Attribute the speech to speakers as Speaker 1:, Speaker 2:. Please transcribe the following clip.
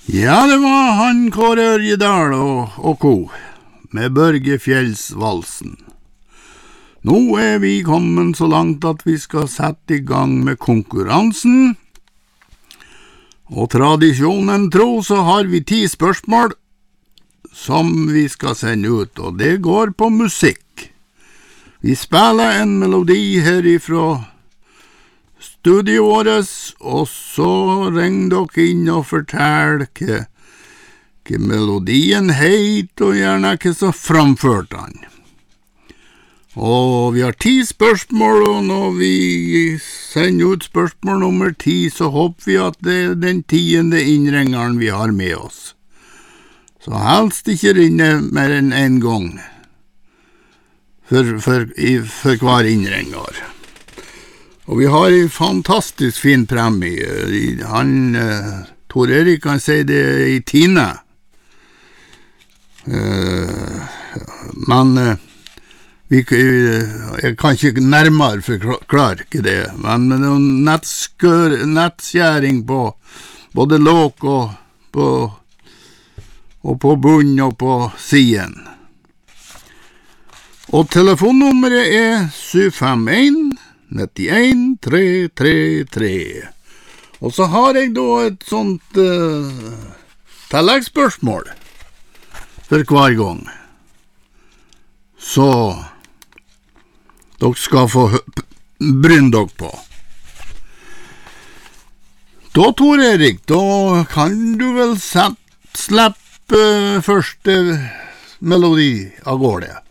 Speaker 1: Ja, det var han Kåre Ørjedal og ko, med Børgefjellsvalsen. Nå vi kommet så langt at vi skal sette i gang med konkurransen. Og tradisjonen tro så har vi 10 spørsmål som vi skal sende ut, og det går på musikk. Vi spiller en melodi herifra studiet vårt, og så ring dere inn og fortell hva melodien heit, og gjerne hva som framførte han. Og vi har 10 spørsmål, og når vi sender ut spørsmål nummer 10, så håper vi at det den 10. innringeren vi har med oss. Så helst ikke rinne mer enn en gang for hver innringer. Og vi har en fantastisk fin premie. Tor Erik kan si det i Tine. Men jeg kan ikke nærmere forklare ikke det. Men det er nettskjæring på både låk og på bunn og på siden. Og telefonnummeret er 751-91-333. Og så har jeg da et sånt tilleggsspørsmål for hver gang. Så dere skal få bryne dere på. Da, Tor Erik, da kan du vel slippe første melodi av gårde.